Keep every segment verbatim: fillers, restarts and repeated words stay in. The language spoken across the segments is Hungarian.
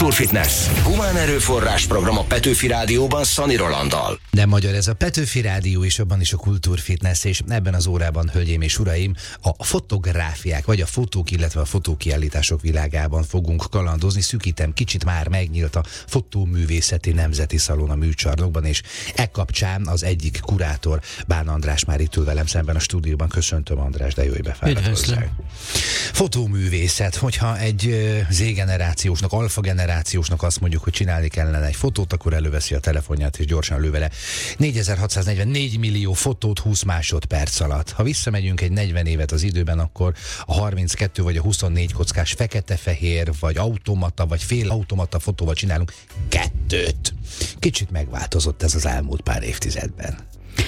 Kultúrfitness. Humán erőforrás program a Petőfi Rádióban Szani Rolanddal. Nem magyar ez a Petőfi Rádió, és abban is a Kultúrfitness, és ebben az órában, hölgyeim és uraim, a fotográfiák, vagy a fotók, illetve a fotókiállítások világában fogunk kalandozni. Szűkítem kicsit, már megnyílt a Fotóművészeti Nemzeti Szalon a Műcsarnokban, és e kapcsán az egyik kurátor, Bán András már itt ül velem szemben a stúdióban. Köszöntöm, András, de jöjj be, fáradt hozzá. Fotóművészet, hogyha egy Z-generációsnak, alfa-generációsnak azt mondjuk, hogy csinálni kellene egy fotót, akkor előveszi a telefonját és gyorsan lő vele négyezer-hatszáznegyvennégy millió fotót húsz másodperc alatt. Ha visszamegyünk egy negyven évet az időben, akkor a harminckettő vagy a huszonnégy kockás fekete-fehér, vagy automata, vagy fél automata fotóval csinálunk kettőt. Kicsit megváltozott ez az elmúlt pár évtizedben.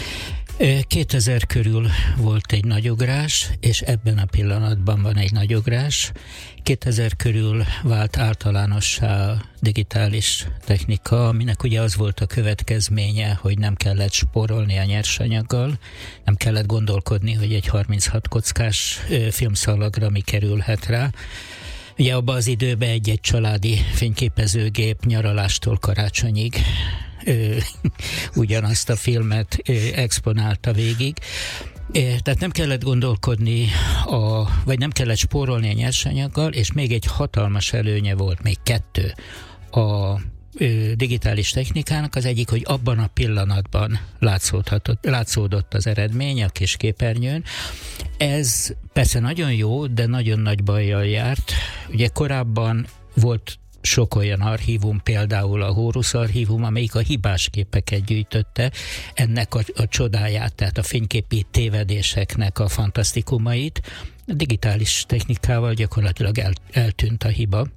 kétezer körül volt egy nagyugrás, és ebben a pillanatban van egy nagyugrás. kétezer körül vált általánossá a digitális technika, aminek ugye az volt a következménye, hogy nem kellett spórolni a nyersanyaggal, nem kellett gondolkodni, hogy egy harminchat kockás filmszalagra mi kerülhet rá. Ugye abban az időben egy-egy családi fényképezőgép nyaralástól karácsonyig Ö, ugyanazt a filmet ö, exponálta végig. É, tehát nem kellett gondolkodni, a, vagy nem kellett spórolni a nyersanyaggal, és még egy hatalmas előnye volt, még kettő, a ö, digitális technikának. Az egyik, hogy abban a pillanatban látszódott az eredmény a kis képernyőn. Ez persze nagyon jó, de nagyon nagy bajjal járt. Ugye korábban volt sok olyan archívum, például a Horus archívum, amelyik a hibás képeket gyűjtötte, ennek a, a csodáját, tehát a fényképi tévedéseknek a fantasztikumait. A digitális technikával gyakorlatilag el, eltűnt a hiba.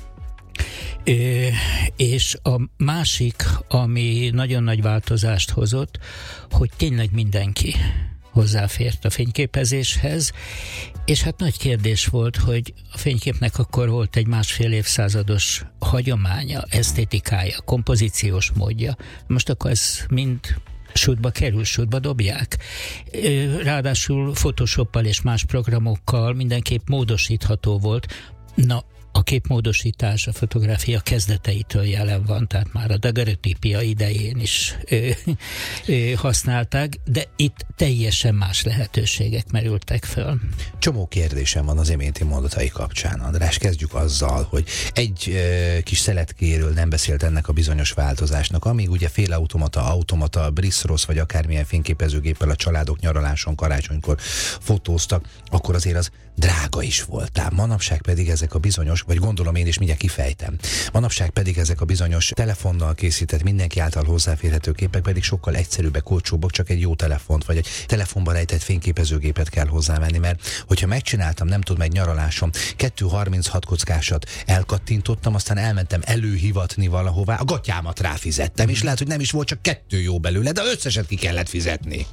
Ö, és a másik, ami nagyon nagy változást hozott, hogy tényleg mindenki hozzáfért a fényképezéshez, és hát nagy kérdés volt, hogy a fényképnek akkor volt egy másfél évszázados hagyománya, esztétikája, kompozíciós módja. Most akkor ez mind sútba kerül, sútba dobják. Ráadásul Photoshoppal és más programokkal mindenképp módosítható volt. Na, a képmódosítás a fotográfia kezdeteitől jelen van, tehát már a daguerreotípia idején is ö, ö, használták, de itt teljesen más lehetőségek merültek föl. Csomó kérdésem van az iménti mondatai kapcsán, András. Kezdjük azzal, hogy egy ö, kis szeletkéről nem beszélt ennek a bizonyos változásnak. Amíg ugye félautomata, automata, Briss-Ross vagy akármilyen fényképezőgéppel a családok nyaraláson, karácsonykor fotóztak, akkor azért az drága is voltál. Manapság pedig ezek a bizonyos, vagy gondolom én is mindjárt kifejtem. Manapság pedig ezek a bizonyos telefonnal készített, mindenki által hozzáférhető képek pedig sokkal egyszerűbbek, olcsóbbak, csak egy jó telefont, vagy egy telefonba rejtett fényképezőgépet kell hozzávenni, mert hogyha megcsináltam, nem tudom, egy nyaralásom, kettő harminchat kockásat elkattintottam, aztán elmentem előhivatni valahová, a gatyámat ráfizettem, és lehet, hogy nem is volt csak kettő jó belőle, de összeset ki kellett fizetni.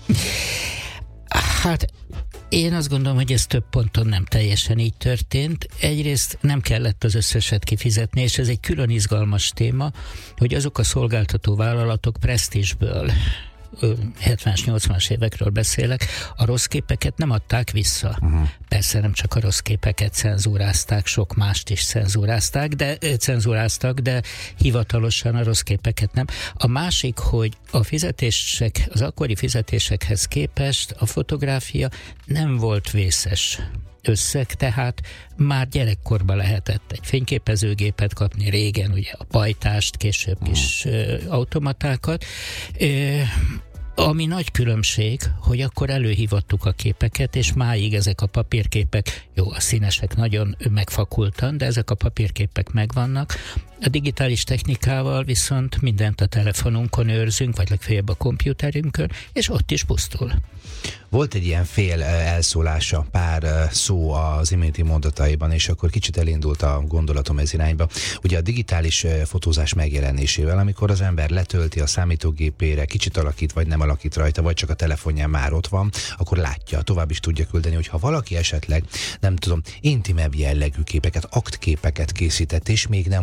Hát én azt gondolom, hogy ez több ponton nem teljesen így történt. Egyrészt nem kellett az összeset kifizetni, és ez egy külön izgalmas téma, hogy azok a szolgáltató vállalatok presztízsből, hetvenes, nyolcvanas évekről beszélek, a rossz képeket nem adták vissza. Uh-huh. Persze nem csak a rossz képeket cenzúrázták, sok mást is cenzúrázták, de cenzúráztak, de hivatalosan a rossz képeket nem. A másik, hogy a fizetések, az akkori fizetésekhez képest a fotográfia nem volt vészes összeg, tehát már gyerekkorban lehetett egy fényképezőgépet kapni, régen ugye a pajtást, később kis ö, automatákat. Ö, ami nagy különbség, hogy akkor előhívattuk a képeket, és máig ezek a papírképek, jó, a színesek nagyon megfakultan, de ezek a papírképek megvannak. A digitális technikával viszont mindent a telefonunkon őrzünk, vagy legfeljebb a kompjúterünkön, és ott is pusztul. Volt egy ilyen fél elszólása, pár szó az iménti mondataiban, és akkor kicsit elindult a gondolatom ez irányba. Ugye a digitális fotózás megjelenésével, amikor az ember letölti a számítógépére, kicsit alakít, vagy nem alakít rajta, vagy csak a telefonján már ott van, akkor látja, tovább is tudja küldeni, hogy ha valaki esetleg, nem tudom, intimebb jellegű képeket, aktképeket készített, és még nem volt digitális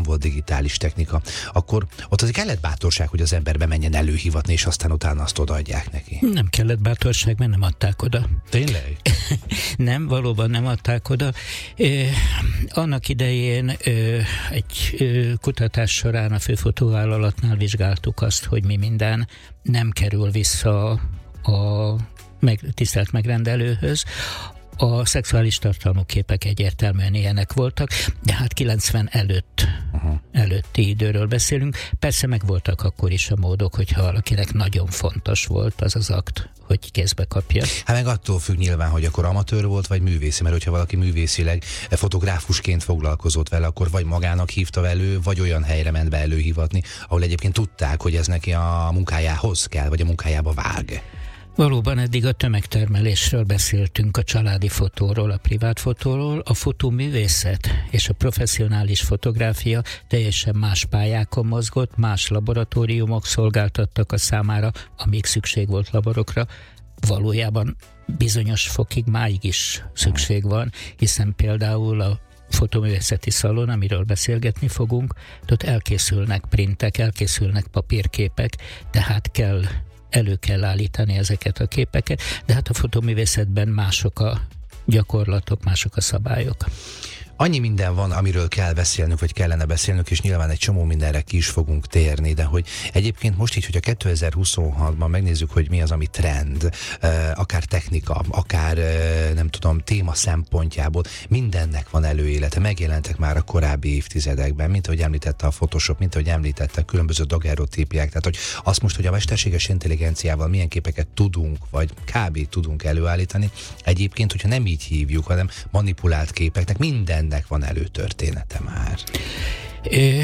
digitális technika, akkor ott azért kellett bátorság, hogy az ember bemenjen előhivatni, és aztán utána azt odaadják neki. Nem kellett bátorság, mert nem adták oda. Tényleg? Nem, valóban nem adták oda. Eh, annak idején eh, egy eh, kutatás során a főfotóvállalatnál vizsgáltuk azt, hogy mi minden nem kerül vissza a meg, tisztelt megrendelőhöz. A szexuális tartalmú képek egyértelműen ilyenek voltak, de hát kilencven előtt, uh-huh. előtti időről beszélünk. Persze meg voltak akkor is a módok, hogyha valakinek nagyon fontos volt az az akt, hogy kézbe kapja. Hát meg attól függ nyilván, hogy akkor amatőr volt, vagy művészi, mert hogyha valaki művészileg fotográfusként foglalkozott vele, akkor vagy magának hívta elő, vagy olyan helyre ment be előhivatni, ahol egyébként tudták, hogy ez neki a munkájához kell, vagy a munkájába vág. Valóban eddig a tömegtermelésről beszéltünk, a családi fotóról, a privát fotóról, a fotóművészet és a professzionális fotográfia teljesen más pályákon mozgott, más laboratóriumok szolgáltattak a számára, amíg szükség volt laborokra. Valójában bizonyos fokig máig is szükség van, hiszen például a fotóművészeti szalon, amiről beszélgetni fogunk, ott elkészülnek printek, elkészülnek papírképek, tehát kell elő kell állítani ezeket a képeket, de hát a fotóművészetben mások a gyakorlatok, mások a szabályok. Annyi minden van, amiről kell beszélnünk, vagy kellene beszélnünk, és nyilván egy csomó mindenre ki is fogunk térni, de hogy egyébként most így, hogy a kétezer-huszonhatban megnézzük, hogy mi az, ami trend, akár technika, akár nem tudom, téma szempontjából, mindennek van előélete, megjelentek már a korábbi évtizedekben, mint ahogy említette a Photoshop, mint ahogy említette a különböző daguerreotípiák, tehát hogy azt most, hogy a mesterséges intelligenciával milyen képeket tudunk, vagy kb. Tudunk előállítani, egyébként, hogyha nem így hívjuk, hanem manipulált képeknek minden ennek van előtörténete már. É,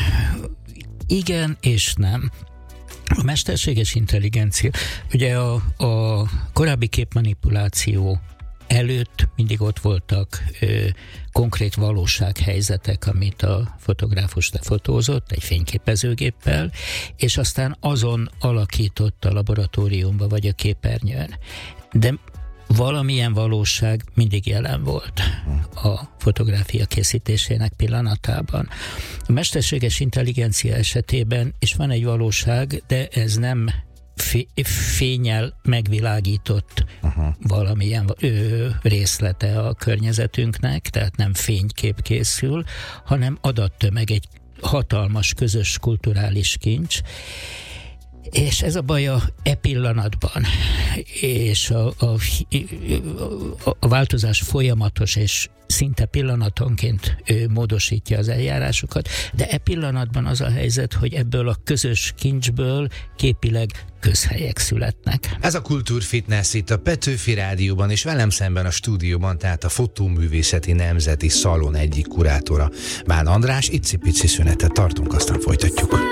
igen és nem. A mesterséges intelligencia, ugye a, a korábbi képmanipuláció előtt mindig ott voltak ö, konkrét valósághelyzetek, amit a fotográfus lefotózott egy fényképezőgéppel, és aztán azon alakított a laboratóriumba vagy a képernyőn. De valamilyen valóság mindig jelen volt a fotográfia készítésének pillanatában. A mesterséges intelligencia esetében is van egy valóság, de ez nem fényel megvilágított uh-huh. valamilyen ö, részlete a környezetünknek, tehát nem fénykép készül, hanem adattömeg, egy hatalmas közös kulturális kincs. És ez a baj a e pillanatban, és a, a, a, a változás folyamatos, és szinte pillanatonként ő módosítja az eljárásokat, de e pillanatban az a helyzet, hogy ebből a közös kincsből képileg közhelyek születnek. Ez a Kultúrfitness itt a Petőfi Rádióban, és velem szemben a stúdióban, tehát a Fotóművészeti Nemzeti Szalon egyik kurátora, Bán András. Icipici szünetet tartunk, aztán folytatjuk.